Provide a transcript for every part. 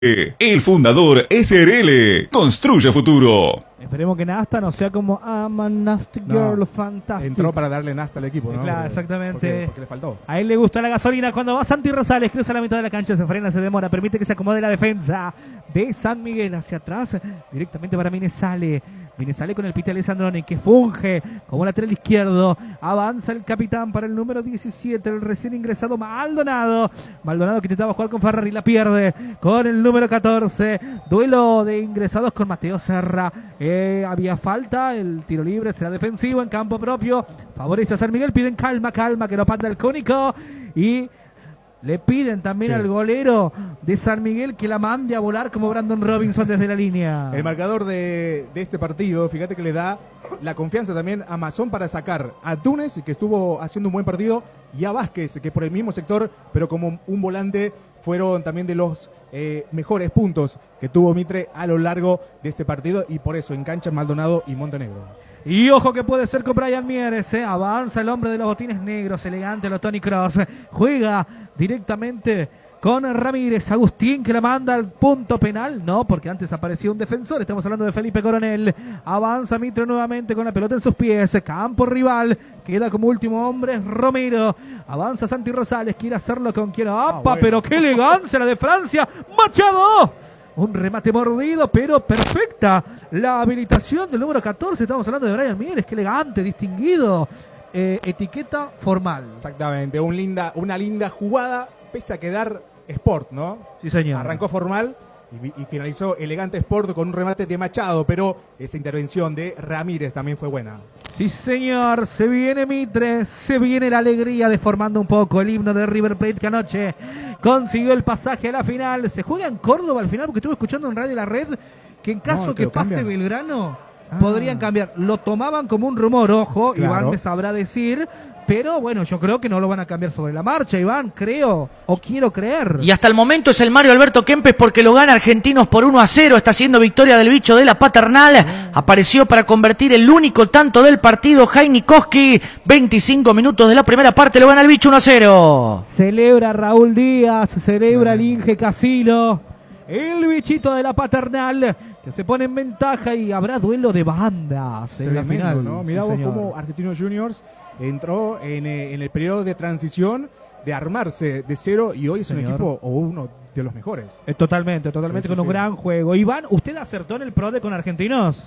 El fundador SRL construye futuro. Esperemos que Nasta no sea como I'm a Nasty Girl, fantástico. Entró para darle Nasta al equipo, ¿no? Claro, exactamente. Porque le faltó. A él le gusta la gasolina. Cuando va Santi Rosales, cruza la mitad de la cancha, se frena, se demora, permite que se acomode la defensa de San Miguel hacia atrás. Directamente para Minesale. Minesale con el Pite Alessandroni, que funge como lateral izquierdo. Avanza el capitán para el número 17, el recién ingresado Maldonado. Maldonado que intentaba jugar con Ferrari, la pierde con el número 14. Duelo de ingresados con Mateo Serra. Había falta, el tiro libre será defensivo en campo propio. Favorece a San Miguel, piden calma, que no panda el cónico. Y le piden también al golero de San Miguel que la mande a volar como Brandon Robinson desde la línea. El marcador de este partido, fíjate que le da la confianza también a Mazón para sacar a Túnez, que estuvo haciendo un buen partido, y a Vázquez, que por el mismo sector, pero como un volante, fueron también de los mejores puntos que tuvo Mitre a lo largo de este partido, y por eso enganchan Maldonado y Montenegro. Y ojo que puede ser con Brian Mieres, avanza el hombre de los botines negros, elegante los Tony Cross, juega directamente con Ramírez, Agustín que la manda al punto penal, no, porque antes apareció un defensor, estamos hablando de Felipe Coronel, avanza Mitre nuevamente con la pelota en sus pies, campo rival, queda como último hombre Romero, avanza Santi Rosales, quiere hacerlo con quien, pero qué elegancia la de Francia, Machado. Un remate mordido, pero perfecta la habilitación del número 14. Estamos hablando de Brian Mieres, qué elegante, distinguido. Etiqueta formal. Exactamente, una linda jugada, pese a quedar sport, ¿no? Sí, señor. Arrancó formal y finalizó elegante sport con un remate de Machado, pero esa intervención de Ramírez también fue buena. Sí, señor, se viene Mitre, se viene la alegría deformando un poco el himno de River Plate que anoche consiguió el pasaje a la final. Se juega en Córdoba al final porque estuve escuchando en Radio La Red que en caso que pase cambian. Belgrano podrían cambiar. Lo tomaban como un rumor, ojo, claro. Iván me sabrá decir, pero bueno, yo creo que no lo van a cambiar sobre la marcha, Iván, creo, o quiero creer. Y hasta el momento es el Mario Alberto Kempes porque lo gana Argentinos por 1-0, está haciendo victoria del bicho de la Paternal, apareció para convertir el único tanto del partido Heinikowski, 25 minutos de la primera parte, lo gana el bicho 1-0. Celebra Raúl Díaz, celebra el Inge Casilo, el bichito de la Paternal, que se pone en ventaja y habrá duelo de bandas en la final, ¿no? Mirá vos cómo Argentinos Juniors entró en el periodo de transición de armarse de cero y hoy es un equipo o uno de los mejores. Totalmente, con un gran juego. Iván, ¿usted acertó en el PRODE con Argentinos?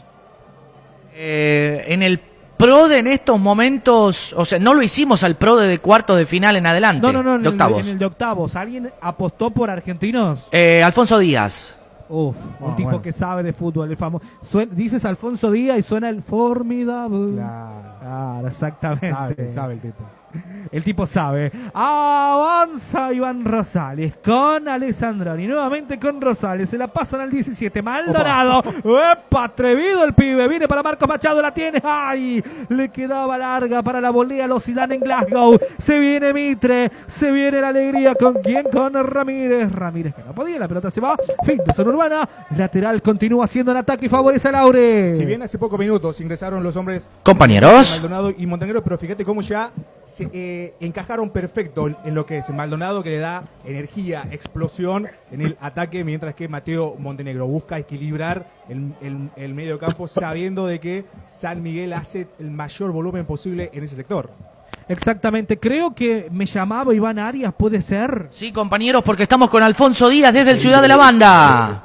En el PRODE en estos momentos, o sea, no lo hicimos al PRODE de cuartos de final en adelante. No, de octavos. En el de octavos. ¿Alguien apostó por Argentinos? Alfonso Díaz. Un tipo que sabe de fútbol, el famoso. Dices Alfonso Díaz y suena el formidable. Claro, exactamente. Sabe el tipo. El tipo sabe. Avanza Iván Rosales con Alessandroni. Nuevamente con Rosales. Se la pasan al 17. Maldonado. ¡Epa! Atrevido el pibe. Viene para Marcos Machado. La tiene. ¡Ay! Le quedaba larga para la volea los Zidane en Glasgow. Se viene Mitre. Se viene la alegría. ¿Con quién? Con Ramírez. Ramírez que no podía. La pelota se va. Fin de zona urbana. Lateral continúa haciendo el ataque y favorece a Laure. Si bien hace pocos minutos ingresaron los hombres. Compañeros. Maldonado y Montenegro. Pero fíjate cómo ya se encajaron perfecto en lo que es Maldonado, que le da energía, explosión en el ataque, mientras que Mateo Montenegro busca equilibrar el medio campo, sabiendo de que San Miguel hace el mayor volumen posible en ese sector. Exactamente, creo que me llamaba Iván Arias, ¿puede ser? Sí, compañeros, porque estamos con Alfonso Díaz desde el Ciudad de la Banda.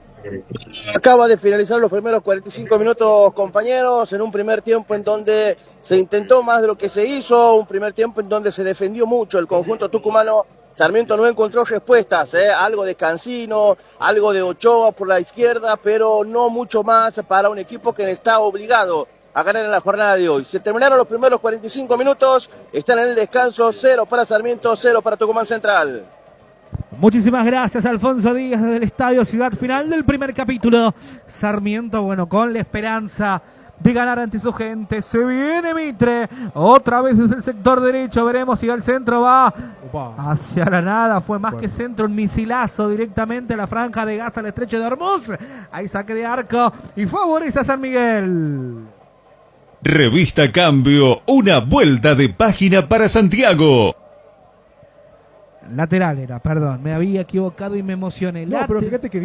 Acaba de finalizar los primeros 45 minutos, compañeros, en un primer tiempo en donde se intentó más de lo que se hizo, un primer tiempo en donde se defendió mucho el conjunto tucumano. Sarmiento no encontró respuestas, algo de Cancino, algo de Ochoa por la izquierda, pero no mucho más para un equipo que está obligado a ganar en la jornada de hoy. Se terminaron los primeros 45 minutos, están en el descanso, 0 para Sarmiento, 0 para Tucumán Central. Muchísimas gracias, Alfonso Díaz, desde el Estadio Ciudad, final del primer capítulo. Sarmiento, bueno, con la esperanza de ganar ante su gente. Se viene Mitre, otra vez desde el sector derecho, veremos si al centro va hacia la nada, fue más que centro, un misilazo directamente a la franja de gas al estrecho de Hormuz. Ahí saque de arco y favorece a San Miguel. Revista Cambio, una vuelta de página para Santiago. Lateral era, perdón. Me había equivocado y me emocioné. No, pero fíjate que